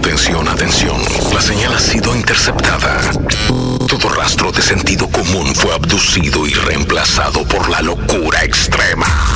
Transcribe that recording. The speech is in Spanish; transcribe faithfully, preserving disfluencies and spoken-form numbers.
Atención, atención. La señal ha sido interceptada. Todo rastro de sentido común fue abducido y reemplazado por la locura extrema.